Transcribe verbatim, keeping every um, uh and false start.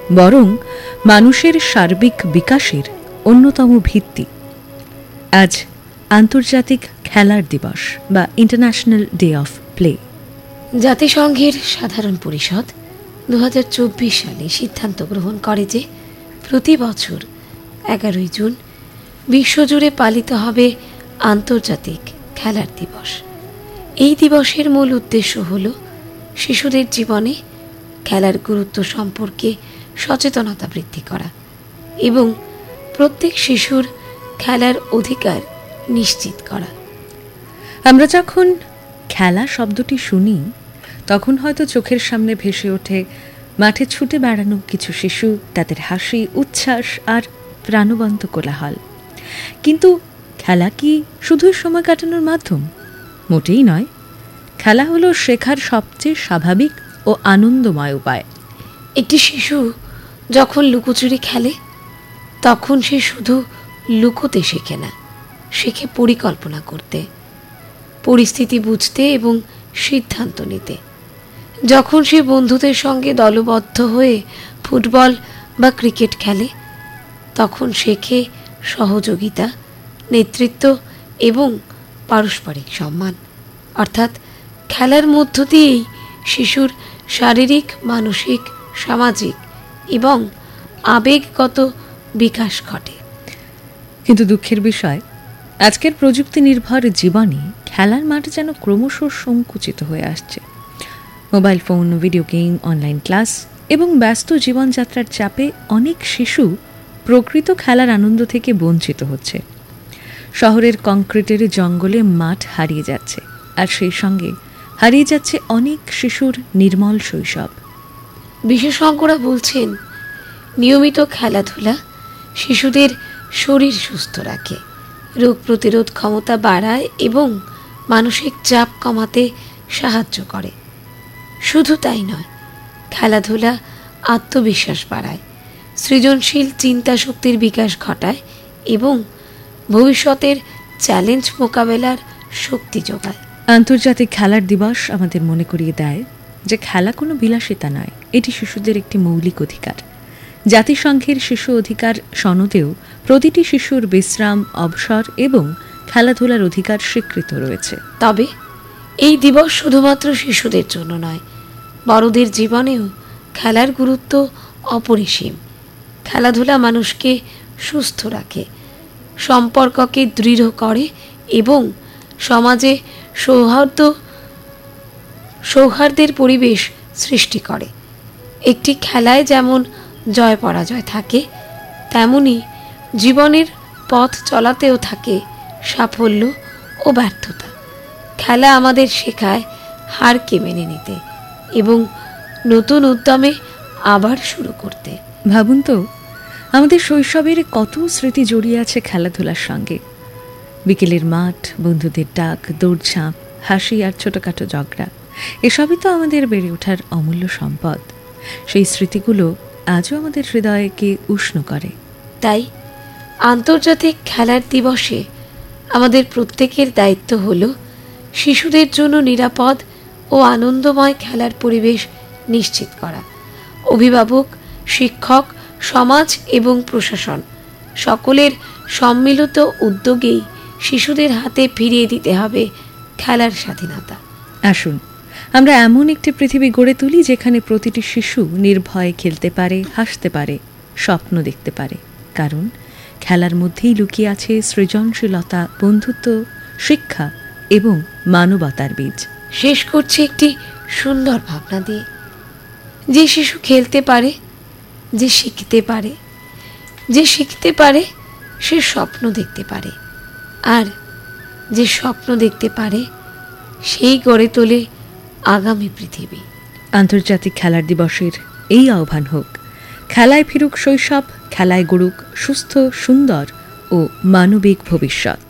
বরং মানুষের সার্বিক বিকাশের অন্যতম ভিত্তি। আজ আন্তর্জাতিক খেলার দিবস বা ইন্টারন্যাশনাল ডে অফ প্লে। জাতিসংঘের সাধারণ পরিষদ দু হাজার চব্বিশ সালে সিদ্ধান্ত গ্রহণ করে যে প্রতি বছর এগারোই জুন বিশ্বজুড়ে পালিত হবে আন্তর্জাতিক খেলার দিবস। এই দিবসের মূল উদ্দেশ্য হল শিশুদের জীবনে খেলার গুরুত্ব সম্পর্কে সচেতনতা বৃদ্ধি করা এবং প্রত্যেক শিশুর খেলার অধিকার নিশ্চিত করা। আমরা যখন খেলা শব্দটি শুনি তখন হয়তো চোখের সামনে ভেসে ওঠে মাঠে ছুটে বেড়ানো কিছু শিশু, তাদের হাসি, উচ্ছ্বাস আর প্রাণবন্ত কোলাহল। কিন্তু খেলা কি শুধুই সময় কাটানোর মাধ্যম? মোটেই নয়। খেলা হলো শেখার সবচেয়ে স্বাভাবিক ও আনন্দময় উপায়। একটি শিশু যখন লুকোচুরি খেলে তখন সে শুধু লুকোতে শেখে না, শেখে পরিকল্পনা করতে, পরিস্থিতি বুঝতে এবং সিদ্ধান্ত নিতে। যখন সে বন্ধুদের সঙ্গে দলবদ্ধ হয়ে ফুটবল বা ক্রিকেট খেলে তখন শেখে সহযোগিতা, নেতৃত্ব এবং পারস্পরিক সম্মান। অর্থাৎ খেলার মধ্য দিয়েই শিশুর শারীরিক, মানসিক, সামাজিক এবং আবেগগত বিকাশ ঘটে। কিন্তু দুঃখের বিষয়, আজকের প্রযুক্তি নির্ভর জীবনে খেলার মাঠ যেন ক্রমশ সংকুচিত হয়ে আসছে। Mobile phone, video game, online class এবং ব্যস্ত জীবনযাত্রার চাপে অনেক শিশু প্রকৃত খেলার আনন্দ থেকে বঞ্চিত হচ্ছে। শহরের কংক্রিটের জঙ্গলে মাঠ হারিয়ে যাচ্ছে, আর সেই সঙ্গে হারিয়ে যাচ্ছে অনেক শিশুর নির্মল শৈশব। বিশেষজ্ঞরা বলছেন, নিয়মিত খেলাধুলা শিশুদের শরীর সুস্থ রাখে, রোগ প্রতিরোধ ক্ষমতা বাড়ায় এবং মানসিক চাপ কমাতে সাহায্য করে। শুধু তাই নয়, খেলাধুলা আত্মবিশ্বাস বাড়ায়, সৃজনশীল চিন্তা শক্তির বিকাশ ঘটায় এবং ভবিষ্যতের চ্যালেঞ্জ মোকাবেলার শক্তি যোগায়। আন্তর্জাতিক খেলার দিবস আমাদের মনে করিয়ে দেয় যে খেলা কোনো বিলাসিতা নয়, এটি শিশুদের একটি মৌলিক অধিকার। জাতিসংঘের শিশু অধিকার সনদেও প্রতিটি শিশুর বিশ্রাম, অবসর এবং খেলাধুলার অধিকার স্বীকৃত রয়েছে। তবে এই দিবস শুধুমাত্র শিশুদের জন্য নয়, বড়দের জীবনেও খেলার গুরুত্ব অপরিসীম। খেলাধুলা মানুষকে সুস্থ রাখে, সম্পর্ককে দৃঢ় করে এবং সমাজে সৌহার্দ্য সৌহার্দ্যের পরিবেশ সৃষ্টি করে। একটি খেলায় যেমন জয় পরাজয় থাকে, তেমনি জীবনের পথ চলাতেও থাকে সাফল্য ও ব্যর্থতা। খেলা আমাদের শেখায় হারকে মেনে নিতে এবং নতুন উদ্যমে আবার শুরু করতে। ভাবুন তো, আমাদের শৈশবের কত স্মৃতি জড়িয়ে আছে খেলাধুলার সঙ্গে। বিকেলের মাঠ, বন্ধুদের ডাক, দৌড়ঝাঁপ, হাসি আর ছোটখাটো ঝগড়া, এসবই তো আমাদের বেড়ে ওঠার অমূল্য সম্পদ। সেই স্মৃতিগুলো আজও আমাদের হৃদয়কে উষ্ণ করে। তাই আন্তর্জাতিক খেলার দিবসে আমাদের প্রত্যেকের দায়িত্ব হল শিশুদের জন্য নিরাপদ ও আনন্দময় খেলার পরিবেশ নিশ্চিত করা। অভিভাবক, শিক্ষক, সমাজ এবং প্রশাসন সকলের সম্মিলিত উদ্যোগেই শিশুদের হাতে ফিরিয়ে দিতে হবে খেলার স্বাধীনতা। আসুন আমরা এমন একটি পৃথিবী গড়ে তুলি যেখানে প্রতিটি শিশু নির্ভয়ে খেলতে পারে, হাসতে পারে, স্বপ্ন দেখতে পারে। কারণ খেলার মধ্যেই লুকিয়ে আছে সৃজনশীলতা, বন্ধুত্ব, শিক্ষা এবং মানবতার বীজ। শেষ করছে একটি সুন্দর ভাবনা দিয়ে, যে শিশু খেলতে পারে, যে শিখতে পারে, যে শিখতে পারে সে স্বপ্ন দেখতে পারে, আর যে স্বপ্ন দেখতে পারে সেই গড়ে তোলে আগামী পৃথিবী। আন্তর্জাতিক খেলার দিবসের এই আহ্বান হোক, খেলায় ফিরুক শৈশব, খেলায় গড়ুক সুস্থ, সুন্দর ও মানবিক ভবিষ্যৎ।